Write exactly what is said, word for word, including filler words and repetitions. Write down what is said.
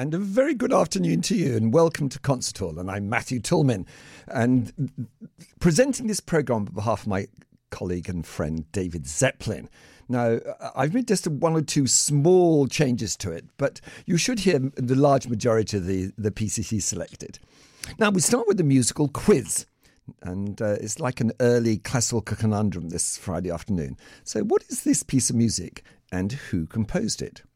and a very good afternoon to you, and welcome to Concert Hall. And I'm Matthew Tolman, and presenting this programme on behalf of my colleague and friend David Zeppelin. Now, I've made just one or two small changes to it, but you should hear the large majority of the, the pieces he selected. Now, we start with the musical Quiz, and uh, it's like an early classical conundrum this Friday afternoon. So what is this piece of music, and who composed it?